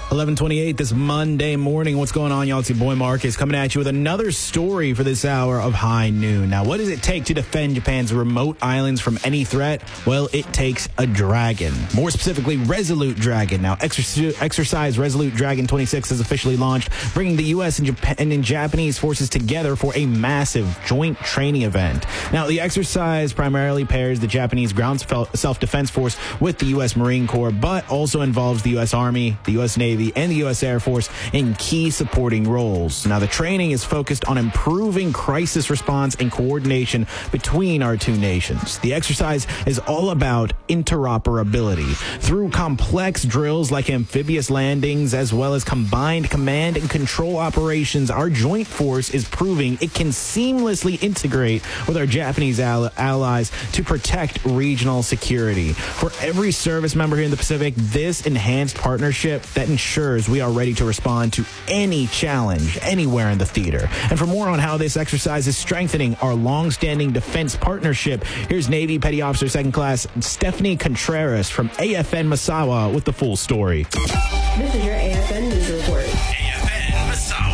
11:28 this Monday morning. What's going on, y'all? It's your boy Marcus coming at you with another story for this hour of High Noon. Now, what does it take to defend Japan's remote islands from any threat? Well, it takes a dragon. More specifically, Resolute Dragon. Now, exercise Resolute Dragon 26 has officially launched, bringing the U.S. and Japanese forces together for a massive joint training event. Now, the exercise primarily pairs the Japanese ground self-defense force with the U.S. Marine Corps, but also involves the U.S. Army, the U.S. Navy, and the U.S. Air Force in key supporting roles. Now, the training is focused on improving crisis response and coordination between our two nations. The exercise is all about interoperability. Through complex drills like amphibious landings, as well as combined command and control operations, our joint force is proving it can seamlessly integrate with our Japanese allies to protect regional security. For every service member here in the Pacific, this enhanced partnership that ensures we are ready to respond to any challenge anywhere in the theater. And for more on how this exercise is strengthening our long-standing defense partnership, here's Navy Petty Officer 2nd Class Stephanie Contreras from AFN Misawa with the full story. This is your AFN News Report. AFN Misawa.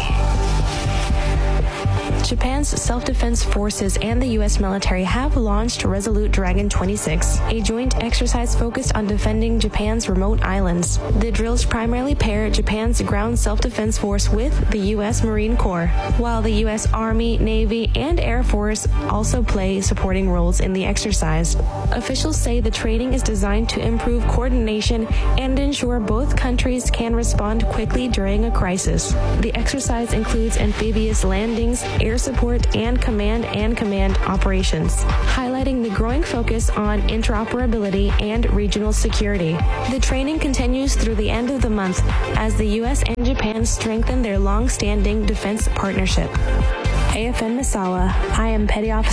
Japan's self-defense forces and the U.S. military have launched Resolute Dragon 26, a joint exercise focused on defending Japan's remote islands. The drills primarily pair Japan's ground self-defense force with the U.S. Marine Corps, while the U.S. Army, Navy, and Air Force also play supporting roles in the exercise. Officials say the training is designed to improve coordination and ensure both countries can respond quickly during a crisis. The exercise includes amphibious landings, air support, and command operations, highlighting the growing focus on interoperability and regional security. The training continues through the end of the month as the U.S. and Japan strengthen their long-standing defense partnership. AFN Misawa, I am Petty Officer